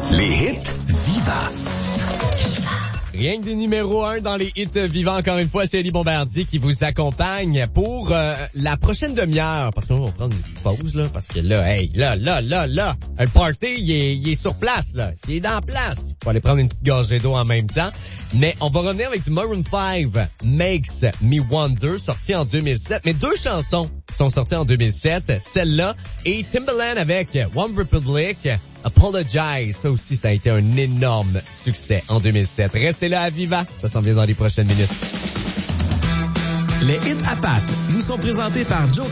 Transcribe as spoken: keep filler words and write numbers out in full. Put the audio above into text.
Les hits vivants. Rien que des numéros un dans les hits vivants. Encore une fois, c'est Elie Bombardier qui vous accompagne pour euh, la prochaine demi-heure. Parce qu'on va prendre une petite pause, là. Parce que là, hey, là, là, là, là, un party, il est, il est sur place, là. Il est dans place. Faut aller prendre une petite gorgée d'eau en même temps. Mais on va revenir avec du Maroon five, Makes Me Wonder, sorti en deux mille sept. Mais deux chansons sont sorties en deux mille sept. Celle-là et Timbaland avec One Republic, Apologize. Ça aussi, ça a été un énorme succès en deux mille sept. Restez là à Viva. Ça s'en vient dans les prochaines minutes. Les hits à Pat nous sont présentés par Joe